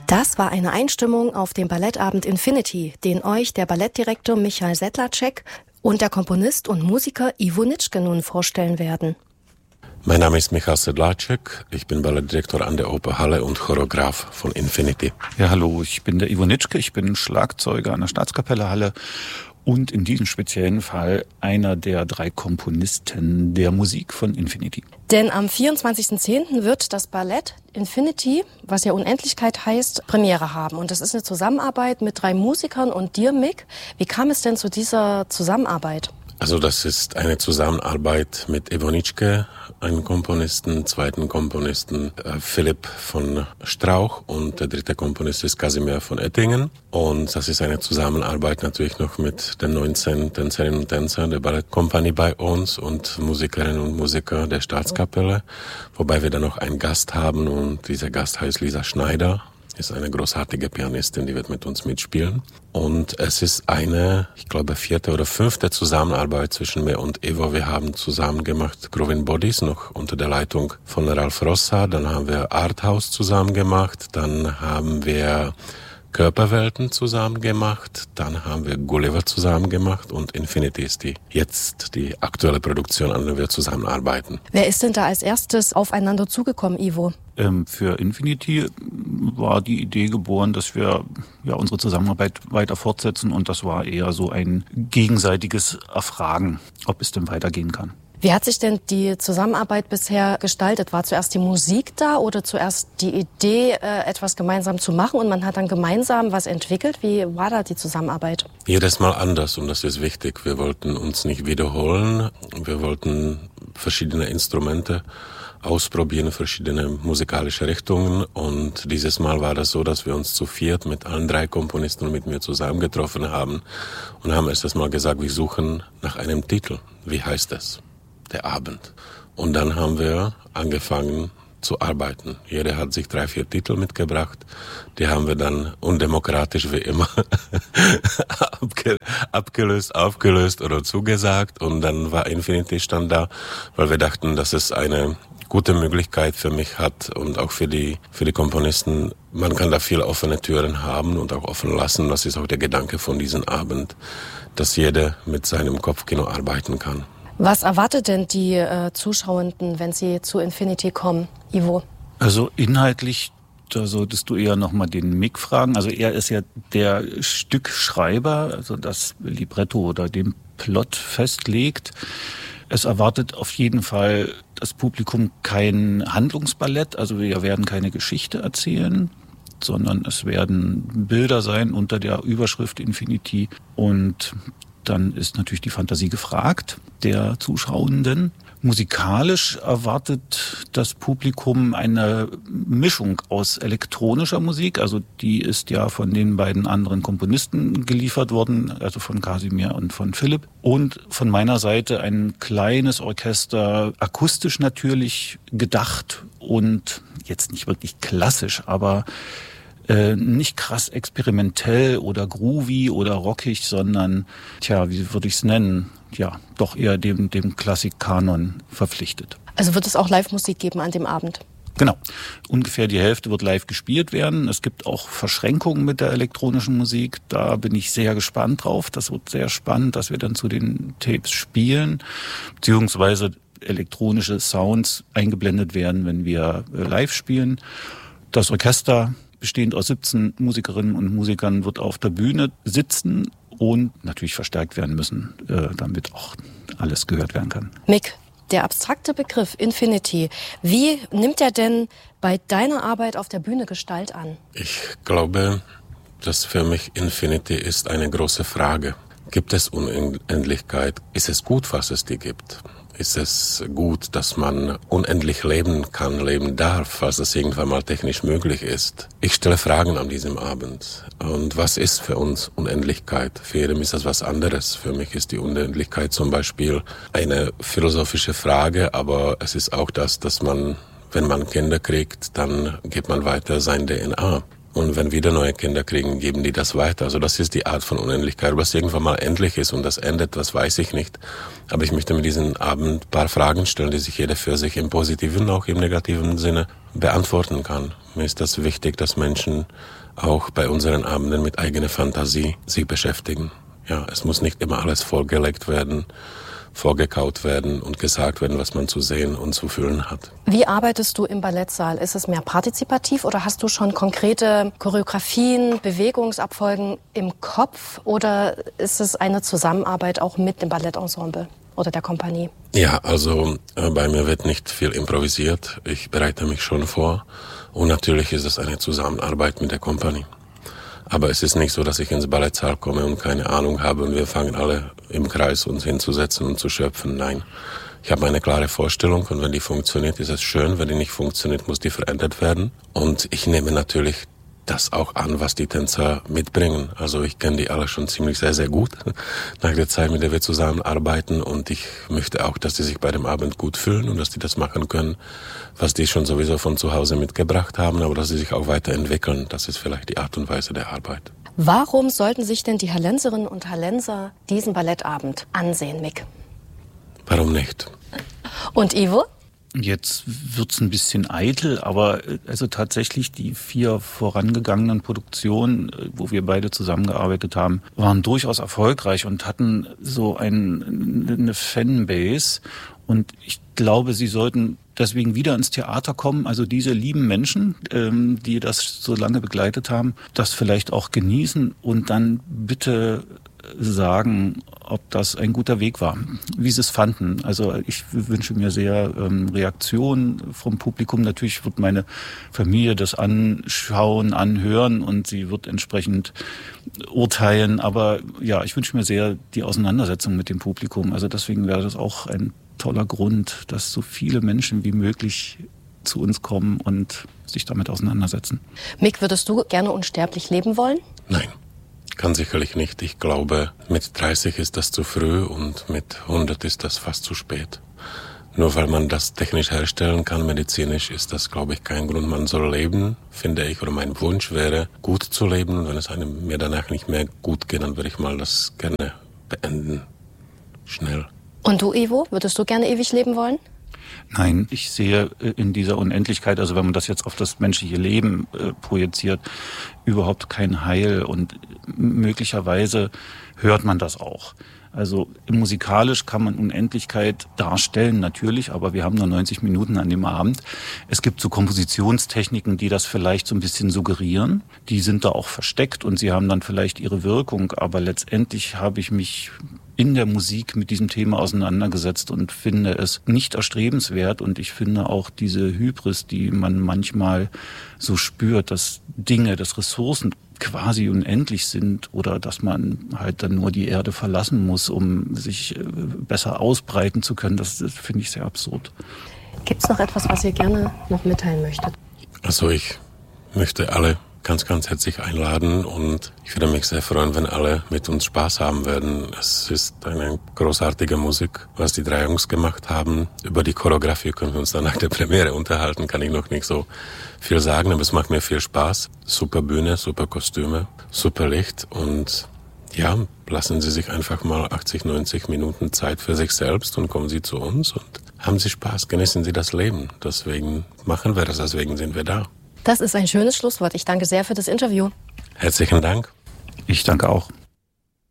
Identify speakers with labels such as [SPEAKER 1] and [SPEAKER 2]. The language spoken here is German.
[SPEAKER 1] Das war eine Einstimmung auf dem Ballettabend Infinity, den euch der Ballettdirektor Michael Sedlacek und der Komponist und Musiker Ivo Nitschke nun vorstellen werden.
[SPEAKER 2] Mein Name ist Michael Sedlacek, ich bin Ballettdirektor an der Operhalle und Choreograf von Infinity.
[SPEAKER 3] Ja, hallo, ich bin der Ivo Nitschke, ich bin Schlagzeuger an der Staatskapelle Halle und in diesem speziellen Fall einer der 3 Komponisten der Musik von Infinity.
[SPEAKER 1] Denn am 24.10. wird das Ballett Infinity, was ja Unendlichkeit heißt, Premiere haben. Und das ist eine Zusammenarbeit mit 3 Musikern und dir, Mick. Wie kam es denn zu dieser Zusammenarbeit?
[SPEAKER 2] Also das ist eine Zusammenarbeit mit Ivo Nitschke, einem Komponisten, zweiten Komponisten Philipp von Strauch und der 3. Komponist ist Kasimir von Ettingen. Und das ist eine Zusammenarbeit natürlich noch mit den 19 Tänzerinnen und Tänzern der Ballettkompanie bei uns und Musikerinnen und Musiker der Staatskapelle, wobei wir dann noch einen Gast haben und dieser Gast heißt Lisa Schneider. Ist eine großartige Pianistin, die wird mit uns mitspielen. Und es ist eine, ich glaube, 4. oder 5. Zusammenarbeit zwischen mir und Ivo. Wir haben zusammen gemacht Groovin Bodies, noch unter der Leitung von Ralf Rossa. Dann haben wir Arthouse zusammen gemacht. Dann haben wir Körperwelten zusammen gemacht, dann haben wir Gulliver zusammen gemacht und Infinity ist jetzt die aktuelle Produktion, an der wir zusammenarbeiten.
[SPEAKER 1] Wer ist denn da als erstes aufeinander zugekommen, Ivo?
[SPEAKER 3] Für Infinity war die Idee geboren, dass wir unsere Zusammenarbeit weiter fortsetzen und das war eher so ein gegenseitiges Erfragen, ob es denn weitergehen kann.
[SPEAKER 1] Wie hat sich denn die Zusammenarbeit bisher gestaltet? War zuerst die Musik da oder zuerst die Idee, etwas gemeinsam zu machen und man hat dann gemeinsam was entwickelt? Wie war da die Zusammenarbeit?
[SPEAKER 2] Jedes Mal anders und das ist wichtig. Wir wollten uns nicht wiederholen. Wir wollten verschiedene Instrumente ausprobieren, verschiedene musikalische Richtungen und dieses Mal war das so, dass wir uns zu 4 mit allen 3 Komponisten und mit mir zusammengetroffen haben und haben erstes Mal gesagt, wir suchen nach einem Titel. Wie heißt es? Der Abend. Und dann haben wir angefangen zu arbeiten. Jeder hat sich 3, 4 Titel mitgebracht. Die haben wir dann undemokratisch wie immer aufgelöst oder zugesagt. Und dann war Infinity stand da, weil wir dachten, dass es eine gute Möglichkeit für mich hat und auch für die Komponisten. Man kann da viele offene Türen haben und auch offen lassen. Das ist auch der Gedanke von diesem Abend, dass jeder mit seinem Kopfkino arbeiten kann.
[SPEAKER 1] Was erwartet denn die Zuschauenden, wenn sie zu Infinity kommen, Ivo?
[SPEAKER 3] Also inhaltlich, da solltest du eher nochmal den Mick fragen. Also er ist ja der Stückschreiber, also das Libretto oder den Plot festlegt. Es erwartet auf jeden Fall das Publikum kein Handlungsballett, also wir werden keine Geschichte erzählen, sondern es werden Bilder sein unter der Überschrift Infinity und dann ist natürlich die Fantasie gefragt der Zuschauenden. Musikalisch erwartet das Publikum eine Mischung aus elektronischer Musik, also die ist ja von den beiden anderen Komponisten geliefert worden, also von Kasimir und von Philipp. Und von meiner Seite ein kleines Orchester, akustisch natürlich gedacht und jetzt nicht wirklich klassisch, aber nicht krass experimentell oder groovy oder rockig, sondern, wie würde ich es nennen? Ja, doch eher dem Klassikkanon verpflichtet.
[SPEAKER 1] Also wird es auch Live-Musik geben an dem Abend?
[SPEAKER 3] Genau. Ungefähr die Hälfte wird live gespielt werden. Es gibt auch Verschränkungen mit der elektronischen Musik. Da bin ich sehr gespannt drauf. Das wird sehr spannend, dass wir dann zu den Tapes spielen, beziehungsweise elektronische Sounds eingeblendet werden, wenn wir live spielen. Das Orchester, bestehend aus 17 Musikerinnen und Musikern, wird auf der Bühne sitzen und natürlich verstärkt werden müssen, damit auch alles gehört werden kann.
[SPEAKER 1] Mick, der abstrakte Begriff Infinity, wie nimmt er denn bei deiner Arbeit auf der Bühne Gestalt an?
[SPEAKER 2] Ich glaube, dass für mich Infinity ist eine große Frage. Gibt es Unendlichkeit? Ist es gut, was es die gibt? Ist es gut, dass man unendlich leben kann, leben darf, falls es irgendwann mal technisch möglich ist? Ich stelle Fragen an diesem Abend. Und was ist für uns Unendlichkeit? Für jeden ist das was anderes. Für mich ist die Unendlichkeit zum Beispiel eine philosophische Frage, aber es ist auch das, dass man, wenn man Kinder kriegt, dann gibt man weiter sein DNA. Und wenn wieder neue Kinder kriegen, geben die das weiter. Also das ist die Art von Unendlichkeit. Was irgendwann mal endlich ist und das endet, das weiß ich nicht. Aber ich möchte mit diesem Abend ein paar Fragen stellen, die sich jeder für sich im positiven, auch im negativen Sinne beantworten kann. Mir ist das wichtig, dass Menschen auch bei unseren Abenden mit eigener Fantasie sich beschäftigen. Ja, es muss nicht immer alles vorgelegt werden, vorgekaut werden und gesagt werden, was man zu sehen und zu fühlen hat.
[SPEAKER 1] Wie arbeitest du im Ballettsaal? Ist es mehr partizipativ oder hast du schon konkrete Choreografien, Bewegungsabfolgen im Kopf oder ist es eine Zusammenarbeit auch mit dem Ballettensemble oder der Kompanie?
[SPEAKER 2] Ja, also bei mir wird nicht viel improvisiert. Ich bereite mich schon vor und natürlich ist es eine Zusammenarbeit mit der Kompanie. Aber es ist nicht so, dass ich ins Ballettsaal komme und keine Ahnung habe und wir fangen alle im Kreis uns hinzusetzen und zu schöpfen. Nein, ich habe eine klare Vorstellung und wenn die funktioniert, ist es schön. Wenn die nicht funktioniert, muss die verändert werden. Und ich nehme natürlich das auch an, was die Tänzer mitbringen. Also ich kenne die alle schon ziemlich sehr, sehr gut nach der Zeit, mit der wir zusammenarbeiten und ich möchte auch, dass die sich bei dem Abend gut fühlen und dass die das machen können, was die schon sowieso von zu Hause mitgebracht haben, aber dass sie sich auch weiterentwickeln. Das ist vielleicht die Art und Weise der Arbeit.
[SPEAKER 1] Warum sollten sich denn die Hallenserinnen und Hallenser diesen Ballettabend ansehen, Mick?
[SPEAKER 2] Warum nicht?
[SPEAKER 1] Und Ivo?
[SPEAKER 3] Jetzt wird's ein bisschen eitel, aber also tatsächlich die 4 vorangegangenen Produktionen, wo wir beide zusammengearbeitet haben, waren durchaus erfolgreich und hatten so eine Fanbase. Und ich glaube, sie sollten deswegen wieder ins Theater kommen. Also diese lieben Menschen, die das so lange begleitet haben, das vielleicht auch genießen und dann bitte sagen, ob das ein guter Weg war, wie sie es fanden. Also ich wünsche mir sehr Reaktionen vom Publikum. Natürlich wird meine Familie das anschauen, anhören und sie wird entsprechend urteilen. Aber ja, ich wünsche mir sehr die Auseinandersetzung mit dem Publikum. Also deswegen wäre das auch ein toller Grund, dass so viele Menschen wie möglich zu uns kommen und sich damit auseinandersetzen.
[SPEAKER 1] Mick, würdest du gerne unsterblich leben wollen?
[SPEAKER 2] Nein. Ganz sicherlich nicht. Ich glaube, mit 30 ist das zu früh und mit 100 ist das fast zu spät. Nur weil man das technisch herstellen kann, medizinisch, ist das, glaube ich, kein Grund. Man soll leben, finde ich, oder mein Wunsch wäre, gut zu leben. Und wenn es mir danach nicht mehr gut geht, dann würde ich mal das gerne beenden. Schnell.
[SPEAKER 1] Und du, Ivo, würdest du gerne ewig leben wollen?
[SPEAKER 3] Nein, ich sehe in dieser Unendlichkeit, also wenn man das jetzt auf das menschliche Leben projiziert, überhaupt kein Heil und möglicherweise hört man das auch. Also musikalisch kann man Unendlichkeit darstellen, natürlich, aber wir haben nur 90 Minuten an dem Abend. Es gibt so Kompositionstechniken, die das vielleicht so ein bisschen suggerieren. Die sind da auch versteckt und sie haben dann vielleicht ihre Wirkung, aber letztendlich habe ich mich in der Musik mit diesem Thema auseinandergesetzt und finde es nicht erstrebenswert und ich finde auch diese Hybris, die man manchmal so spürt, dass Dinge, dass Ressourcen quasi unendlich sind oder dass man halt dann nur die Erde verlassen muss, um sich besser ausbreiten zu können, das finde ich sehr absurd.
[SPEAKER 1] Gibt es noch etwas, was ihr gerne noch mitteilen möchtet?
[SPEAKER 2] Also ich möchte alle ganz, ganz herzlich einladen und ich würde mich sehr freuen, wenn alle mit uns Spaß haben werden. Es ist eine großartige Musik, was die 3 Jungs gemacht haben. Über die Choreografie können wir uns dann nach der Premiere unterhalten, kann ich noch nicht so viel sagen, aber es macht mir viel Spaß. Super Bühne, super Kostüme, super Licht und ja, lassen Sie sich einfach mal 80, 90 Minuten Zeit für sich selbst und kommen Sie zu uns und haben Sie Spaß, genießen Sie das Leben. Deswegen machen wir das, deswegen sind wir da.
[SPEAKER 1] Das ist ein schönes Schlusswort. Ich danke sehr für das Interview.
[SPEAKER 2] Herzlichen Dank.
[SPEAKER 3] Ich danke auch.